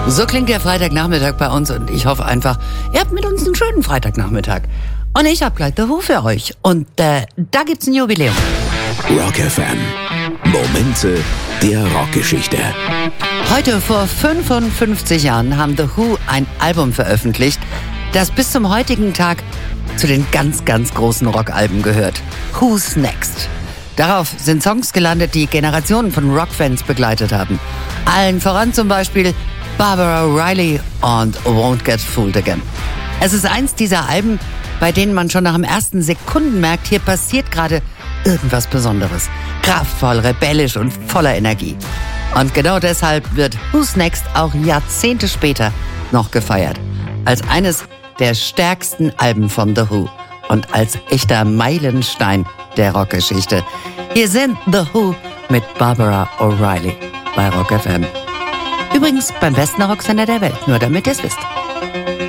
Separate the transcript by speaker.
Speaker 1: So klingt der Freitagnachmittag bei uns und ich hoffe einfach, ihr habt mit uns einen schönen Freitagnachmittag. Und ich habe gleich The Who für euch. Und da gibt's ein Jubiläum.
Speaker 2: Rock FM. Momente der Rockgeschichte.
Speaker 1: Heute vor 55 Jahren haben The Who ein Album veröffentlicht, das bis zum heutigen Tag zu den ganz, ganz großen Rockalben gehört. Who's Next? Darauf sind Songs gelandet, die Generationen von Rockfans begleitet haben. Allen voran zum Beispiel Barbara O'Reilly und Won't Get Fooled Again. Es ist eins dieser Alben, bei denen man schon nach dem ersten Sekunden merkt, hier passiert gerade irgendwas Besonderes. Kraftvoll, rebellisch und voller Energie. Und genau deshalb wird Who's Next auch Jahrzehnte später noch gefeiert. Als eines der stärksten Alben von The Who und als echter Meilenstein der Rockgeschichte. Hier sind The Who mit Barbara O'Reilly bei Rock FM. Übrigens beim besten Rocksender der Welt, nur damit ihr es wisst.